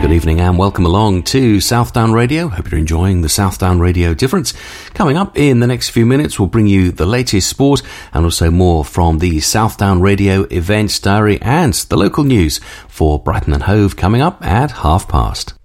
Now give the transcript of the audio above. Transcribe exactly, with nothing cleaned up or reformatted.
Good evening and welcome along to Southdown Radio. Hope you're enjoying the Southdown Radio Difference. Coming up in the next few minutes, we'll bring you the latest sport and also more from the Southdown Radio events diary and the local news for Brighton and Hove coming up at half past.